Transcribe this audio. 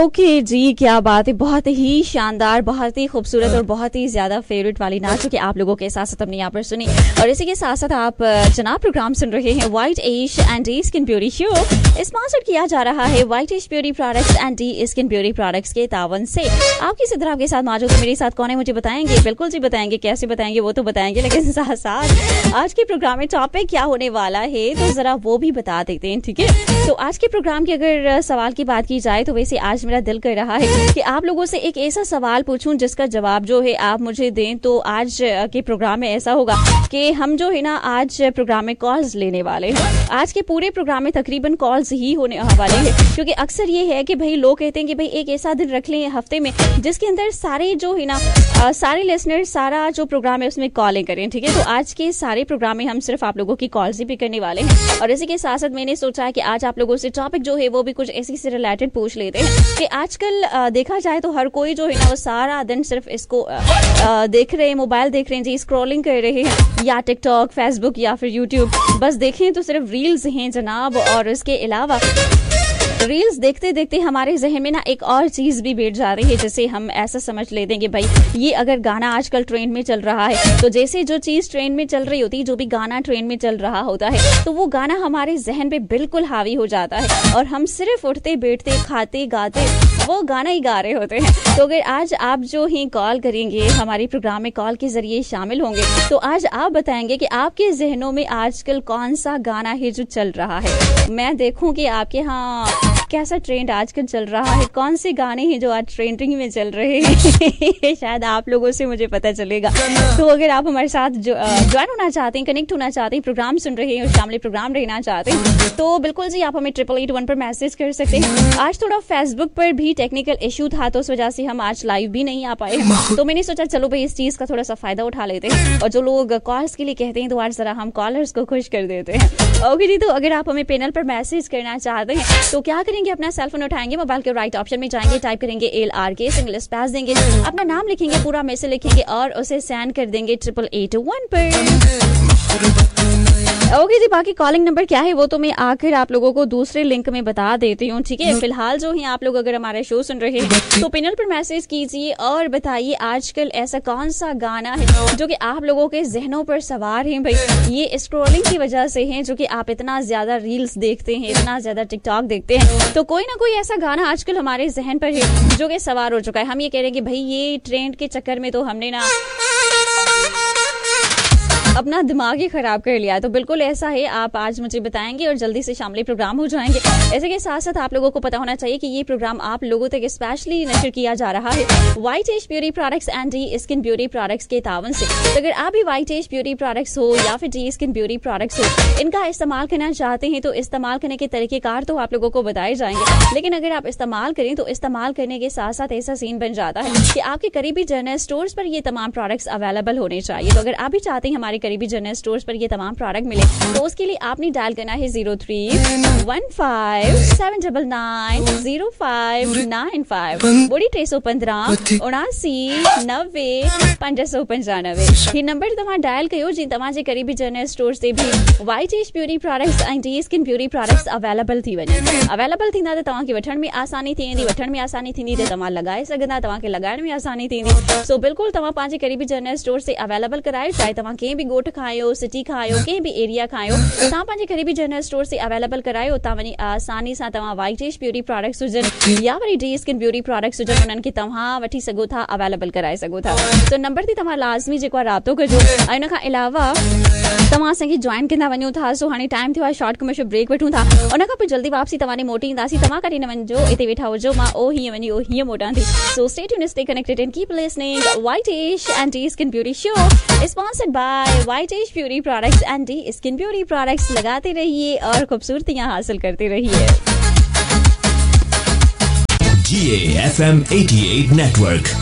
Okay जी, क्या बात है। बहुत ही शानदार, बहुत ही खूबसूरत और बहुत ही ज्यादा फेवरेट वाली नाच कि आप लोगों के साथ साथ हमने यहाँ पर सुनी। और इसी के साथ साथ आप जनाब प्रोग्राम सुन रहे हैं white ash and D skin beauty show. Sponsored किया जा रहा है white ash beauty products and D skin beauty products के तावन से। आपकी सिद्धरा आपके साथ मौजूद है। मेरे साथ कौन है मुझे बताएंगे? बिल्कुल जी बताएंगे, कैसे बताएंगे वो तो बताएंगे, लेकिन साथ साथ आज के प्रोग्राम में टॉपिक क्या होने वाला है तो जरा वो भी बता देते हैं, ठीक है। तो आज के प्रोग्राम की अगर सवाल की बात की जाए तो वैसे आज मेरा दिल कर रहा है कि आप लोगों से एक ऐसा सवाल पूछूं जिसका जवाब जो है आप मुझे दें। तो आज के प्रोग्राम में ऐसा होगा कि हम जो है ना आज प्रोग्राम में कॉल्स लेने वाले हैं। आज के पूरे प्रोग्राम में तकरीबन कॉल्स ही होने वाले हैं, क्योंकि अक्सर ये है कि भाई लोग कहते हैं कि भाई एक ऐसा दिन रख लें हफ्ते में जिसके अंदर सारे जो है ना सारे लिसनर सारा जो प्रोग्राम है उसमें कॉलिंग करें, ठीक है। तो आज के सारे प्रोग्राम में हम सिर्फ आप लोगों की कॉल्स ही पिक करने वाले हैं। और इसी के साथ साथ मैंने सोचा है कि आज आप लोगों से टॉपिक जो है वो भी कुछ ऐसी से रिलेटेड पूछ लेते हैं कि आजकल देखा जाए तो हर कोई जो है ना वो सारा दिन सिर्फ इसको देख रहे हैं, मोबाइल देख रहे हैं जी, स्क्रॉलिंग कर रहे हैं, या टिकटॉक, फेसबुक या फिर यूट्यूब। बस देखें तो सिर्फ रील्स हैं जनाब। और इसके अलावा रील्स देखते देखते हमारे जहन में ना एक और चीज भी बैठ जा रही है, जैसे हम ऐसा समझ लेते हैं कि भाई ये अगर गाना आजकल ट्रेंड में चल रहा है तो जैसे जो चीज ट्रेंड में चल रही होती है, जो भी गाना ट्रेंड में चल रहा होता है तो वो गाना हमारे जहन पे बिल्कुल हावी हो जाता है और हम सिर्फ उठते बैठते खाते गाते वो गाना ही गा रहे होते हैं। तो अगर आज आप जो ही कॉल करेंगे, हमारे प्रोग्राम में कॉल के जरिए शामिल होंगे, तो आज आप बताएंगे कि आपके जहनों में आजकल कौन सा गाना है जो चल रहा है। मैं देखूं कि आपके यहाँ कैसा ट्रेंड आजकल चल रहा है, कौन से गाने हैं जो आज ट्रेंडिंग में चल रहे हैं शायद आप लोगों से मुझे पता चलेगा। तो अगर आप हमारे साथ ज्वाइन होना चाहते हैं, कनेक्ट होना चाहते हैं, प्रोग्राम सुन रहे हैं और शामिल प्रोग्राम रहना चाहते हैं, तो बिल्कुल जी आप हमें 8881 पर मैसेज कर सकते हैं। आज थोड़ा फेसबुक पर भी टेक्निकल इशू था तो उस वजह से हम आज लाइव भी नहीं आ पाए, तो मैंने सोचा चलो भाई इस चीज का थोड़ा सा फायदा उठा लेते हैं और जो लोग कॉल्स के लिए कहते हैं तो आज जरा हम कॉलर्स को खुश कर देते हैं। ओके जी, तो अगर आप हमें पैनल पर मैसेज करना चाहते हैं तो क्या करेंगे, अपना सेल फोन उठाएंगे, मोबाइल के राइट ऑप्शन में जाएंगे, टाइप करेंगे LRK सिंगल स्पेस देंगे, अपना नाम लिखेंगे, पूरा मैसेज लिखेंगे और उसे सेंड कर देंगे 8881 पर। ओके जी, बाकी कॉलिंग नंबर क्या है वो तो मैं आखिर आप लोगों को दूसरे लिंक में बता देती हूँ, ठीक है। फिलहाल जो है आप लोग अगर हमारा शो सुन रहे हैं तो पैनल पर मैसेज कीजिए और बताइए आजकल ऐसा कौन सा गाना है जो कि आप लोगों के जहनों पर सवार है। भाई ये स्क्रॉलिंग की वजह से है जो कि आप इतना ज्यादा रील्स देखते हैं, इतना ज्यादा टिकटॉक देखते हैं, तो कोई ना कोई ऐसा गाना आजकल हमारे जहन पर है जो कि सवार हो चुका है। हम ये कह रहे हैं कि भाई ये ट्रेंड के चक्कर में तो हमने ना अपना दिमाग ही खराब कर लिया है। तो बिल्कुल ऐसा है, आप आज मुझे बताएंगे और जल्दी से शामिल प्रोग्राम हो जाएंगे। ऐसे के साथ साथ आप लोगों को पता होना चाहिए कि ये प्रोग्राम आप लोगों तक स्पेशली नशर किया जा रहा है white ash beauty products and D skin beauty products के तावन से। तो अगर आप भी व्हाइट एश ब्यूटी प्रोडक्ट्स हो या फिर डी स्किन ब्यूटी प्रोडक्ट्स हो, इनका इस्तेमाल करना चाहते हैं तो इस्तेमाल करने के तरीकेकार तो आप लोगों को बताए जाएंगे, लेकिन अगर आप इस्तेमाल करें तो इस्तेमाल करने के साथ साथ ऐसा सीन बन जाता है कि आपके करीबी जनरल स्टोर्स पर ये तमाम प्रोडक्ट्स अवेलेबल होने चाहिए। तो अगर आप भी चाहते हैं हमारे करीबी जनरल स्टोर्स पर ये तमाम प्रोडक्ट मिले तो उसके लिए आपने डायल करना है 0315790595 बड़ी 315 79 90 595 ये नंबर तव्हां डायल कयो जी तव्हांजे करीबी जनरल स्टोर से भी व्हाइट एश ब्यूटी प्रोडक्ट्स ऐं D skin beauty products available थी वञे। अवेलेबल थींदा त तव्हांखे वठण में आसानी थींदी, वठण में आसानी थींदी त तव्हां लॻाए सघंदा, तव्हांखे लॻाइण में आसानी थींदी। सो बिल्कुल तव्हां पंहिंजे करीबी जनरल स्टोर से अवेलेबल करायो, चाहे तव्हां कंहिं बि ॻोठ खायो, सिटी खायो, कंहिं बि एरिया खायो, तव्हां पंहिंजे करीबी जनरल स्टोर से अवेलेबल करायो। उतां वञी आसानी सां तव्हां व्हाइट एश ब्यूटी प्रोडक्ट्स हुजनि या worry D skin beauty products हुजनि, उन्हनि खे तव्हां वठी सघो था, अवेलेबल कराए सघो था। तो नंबर ते तव्हां लाज़मी जेको आहे राब्तो कजो। ऐं उन खां अलावा तव्हां असांखे जॉइन कंदा वञो था। सो हाणे टाइम थियो आहे शॉर्ट कमर्शियल ब्रेक वठूं था, उन खां पोइ जल्दी वापसी तव्हां मोटी ईंदासीं। तव्हां कॾहिं न वञिजो, हिते वेठा हुजो, मां ओ हीअं वञी ओ हीअं मोटां थी। So stay tuned, stay connected and keep listening white ash and D skin beauty show sponsored by white ash beauty products and D skin beauty products. लगाते रहिए और खूबसूरतियां हासिल करते रहिए। GAFM 88 network